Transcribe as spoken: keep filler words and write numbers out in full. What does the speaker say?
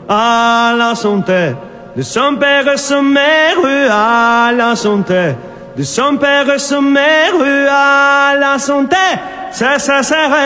à la santé de son père et sa mère, à la santé de son père et sa mère, à la santé, ça, ça, ça,